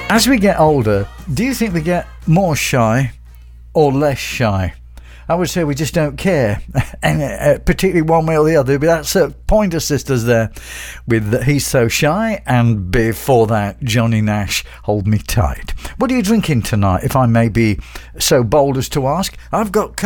As we get older, do you think we get more shy or less shy? I would say we just don't care, and particularly one way or the other. But that's Pointer Sisters there with He's So Shy, and before that, Johnny Nash, Hold Me Tight. What are you drinking tonight, if I may be so bold as to ask? I've got